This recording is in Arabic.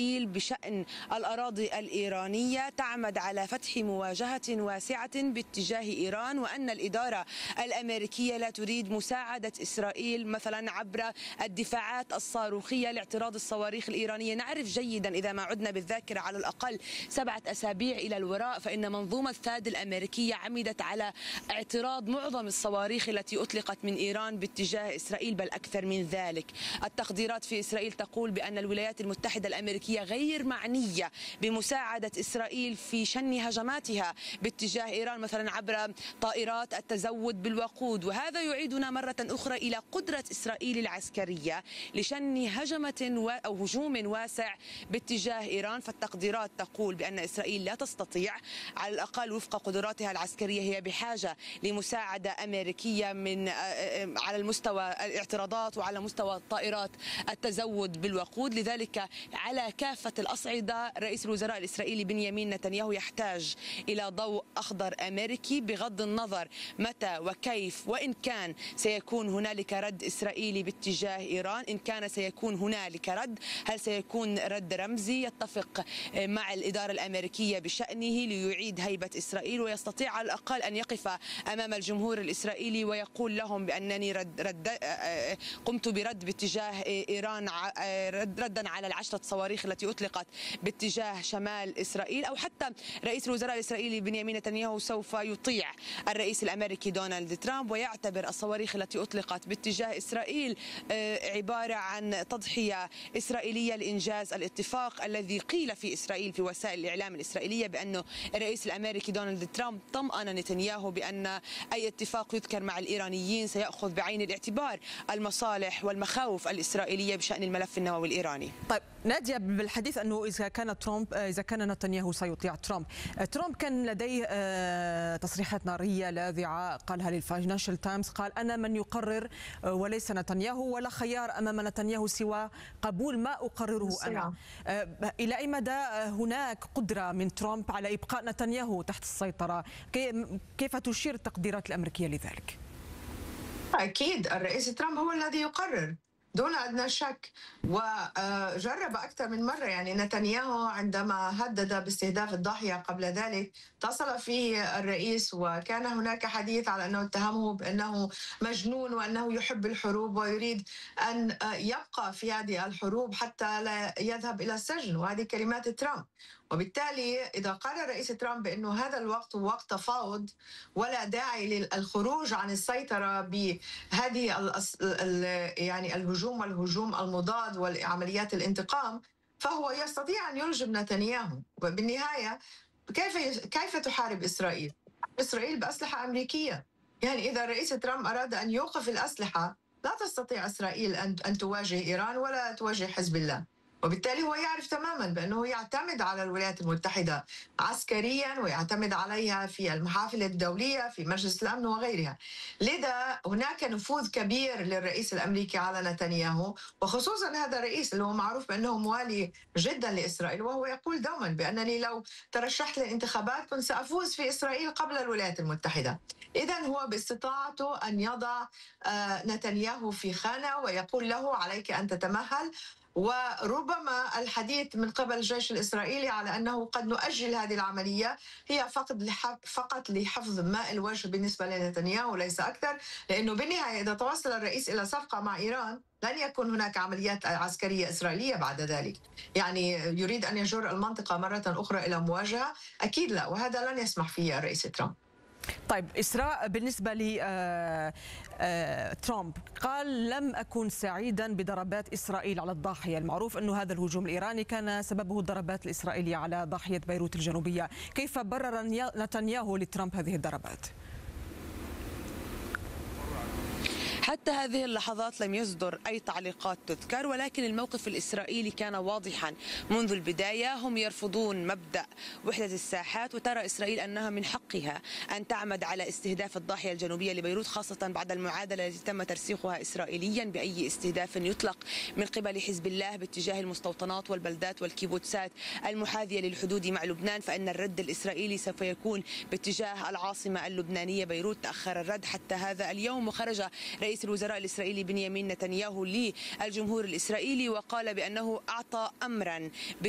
إسرائيل بشأن الأراضي الإيرانية تعمد على فتح مواجهة واسعة باتجاه إيران، وأن الإدارة الأمريكية لا تريد مساعدة إسرائيل مثلا عبر الدفاعات الصاروخية لاعتراض الصواريخ الإيرانية. نعرف جيدا إذا ما عدنا بالذاكرة على الأقل 7 أسابيع إلى الوراء فإن منظومة ثاد الأمريكية عمدت على اعتراض معظم الصواريخ التي أطلقت من إيران باتجاه إسرائيل، بل أكثر من ذلك. التقديرات في إسرائيل تقول بأن الولايات المتحدة الأمريكية غير معنية بمساعدة إسرائيل في شن هجماتها باتجاه إيران مثلا عبر طائرات التزود بالوقود، وهذا يعيدنا مرة أخرى إلى قدرة إسرائيل العسكرية لشن أو هجوم واسع باتجاه إيران. فالتقديرات تقول بأن إسرائيل لا تستطيع، على الأقل وفق قدراتها العسكرية هي بحاجة لمساعدة أمريكية من على المستوى الاعتراضات وعلى مستوى طائرات التزود بالوقود. لذلك على كافة الأصعدة رئيس الوزراء الإسرائيلي بنيامين نتنياهو يحتاج إلى ضوء أخضر أمريكي بغض النظر متى وكيف، وإن كان سيكون هنالك رد إسرائيلي باتجاه إيران. إن كان سيكون هنالك رد، هل سيكون رد رمزي يتفق مع الإدارة الأمريكية بشأنه ليعيد هيبة إسرائيل ويستطيع على الأقل أن يقف أمام الجمهور الإسرائيلي ويقول لهم بأنني قمت برد باتجاه إيران ردا على ال10 صواريخ التي أطلقت باتجاه شمال إسرائيل. أو حتى رئيس الوزراء الإسرائيلي بنيامين نتنياهو سوف يطيع الرئيس الأمريكي دونالد ترامب ويعتبر الصواريخ التي أطلقت باتجاه إسرائيل عبارة عن تضحية إسرائيلية لإنجاز الاتفاق الذي قيل في إسرائيل في وسائل الإعلام الإسرائيلية بأنه الرئيس الأمريكي دونالد ترامب طمأن نتنياهو بأن أي اتفاق يذكر مع الإيرانيين سيأخذ بعين الاعتبار المصالح والمخاوف الإسرائيلية بشأن الملف النووي الإيراني. طيب نادية، بالحديث أنه إذا كان نتنياهو سيطيع ترامب كان لديه تصريحات نارية لاذعة قالها للفاينانشال تايمز، قال أنا من يقرر وليس نتنياهو، ولا خيار أمام نتنياهو سوى قبول ما أقرره أنا. إلى أي مدى هناك قدرة من ترامب على إبقاء نتنياهو تحت السيطرة؟ كيف تشير التقديرات الأمريكية لذلك؟ أكيد الرئيس ترامب هو الذي يقرر دون أدنى شك، وجرب أكثر من مرة. يعني نتنياهو عندما هدد باستهداف الضاحية قبل ذلك اتصل فيه الرئيس، وكان هناك حديث على أنه اتهمه بأنه مجنون وأنه يحب الحروب ويريد أن يبقى في هذه الحروب حتى لا يذهب إلى السجن، وهذه كلمات ترامب. وبالتالي إذا قال الرئيس ترامب بأنه هذا الوقت هو وقت تفاوض ولا داعي للخروج عن السيطرة بهذه يعني الهجوم المضاد والعمليات الانتقام، فهو يستطيع أن يلجم نتنياهو. وبالنهاية كيف تحارب إسرائيل؟ إسرائيل بأسلحة أمريكية. يعني إذا الرئيس ترامب أراد أن يوقف الأسلحة لا تستطيع إسرائيل أن تواجه إيران ولا تواجه حزب الله. وبالتالي هو يعرف تماما بأنه يعتمد على الولايات المتحدة عسكريا ويعتمد عليها في المحافل الدولية في مجلس الأمن وغيرها. لذا هناك نفوذ كبير للرئيس الأمريكي على نتنياهو، وخصوصا هذا الرئيس اللي هو معروف بأنه موالي جدا لإسرائيل، وهو يقول دوما بأنني لو ترشحت للانتخابات كنت سأفوز في إسرائيل قبل الولايات المتحدة. إذا هو باستطاعته أن يضع نتنياهو في خانة ويقول له عليك أن تتمهل. وربما الحديث من قبل الجيش الإسرائيلي على أنه قد نؤجل هذه العملية هي فقط لحفظ ماء الوجه بالنسبة لنتنياهو وليس أكثر، لأنه بالنهاية إذا توصل الرئيس إلى صفقة مع إيران لن يكون هناك عمليات عسكرية إسرائيلية بعد ذلك. يعني يريد أن يجر المنطقة مرة أخرى إلى مواجهة؟ أكيد لا، وهذا لن يسمح فيه الرئيس ترامب. طيب إسراء، بالنسبة لترامب قال لم أكن سعيدا بضربات إسرائيل على الضاحية. المعروف أنه هذا الهجوم الإيراني كان سببه الضربات الإسرائيلية على ضاحية بيروت الجنوبية. كيف برر نتنياهو لترامب هذه الضربات؟ حتى هذه اللحظات لم يصدر أي تعليقات تذكر، ولكن الموقف الإسرائيلي كان واضحا منذ البداية. هم يرفضون مبدأ وحدة الساحات، وترى إسرائيل أنها من حقها أن تعمد على استهداف الضاحية الجنوبية لبيروت، خاصة بعد المعادلة التي تم ترسيخها إسرائيليا بأي استهداف يطلق من قبل حزب الله باتجاه المستوطنات والبلدات والكيبوتسات المحاذية للحدود مع لبنان. فإن الرد الإسرائيلي سوف يكون باتجاه العاصمة اللبنانية بيروت. تأخر الرد حتى هذا اليوم، وخرج رئيس الوزراء الإسرائيلي بنيامين نتنياهو للجمهور الإسرائيلي وقال بأنه أعطى أمرا